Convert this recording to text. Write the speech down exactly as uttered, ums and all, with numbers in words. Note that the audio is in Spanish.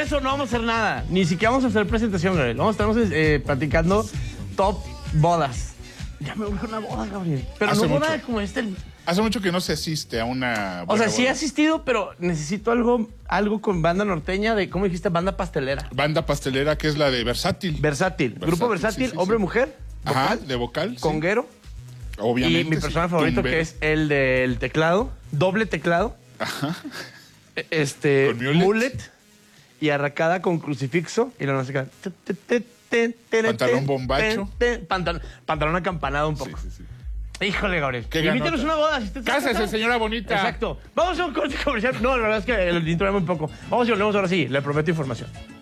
eso no vamos a hacer nada. Ni siquiera vamos a hacer presentación, Gabriel. Vamos a estar eh, platicando top bodas. Ya me urge una boda, Gabriel. Pero Hace no boda mucho. como este. Hace mucho que no se asiste a una O buena sea, sí he boda. asistido, pero necesito algo, algo con banda norteña de, ¿cómo dijiste? Banda pastelera. Banda pastelera que es la de Versátil. Versátil. Grupo versátil, sí, sí, hombre, sí. mujer, Ajá, vocal, de vocal. sí. conguero. Obviamente. Y mi personaje sí. favorito, Tumbero. que es el del teclado, doble teclado. Ajá. E- Este, Con mullet. mullet y arracada con crucifixo. Y la música. Pantalón bombacho. Pantalón, pantalón acampanado un Sí, poco. sí, sí. Híjole, Gabriel. Qué Invítenos ganota. una boda. Si usted está Cásese, casada. señora bonita. Exacto. Vamos a un corte comercial. No, la verdad es que el intro era muy poco. Vamos y volvemos ahora sí. Le prometo información.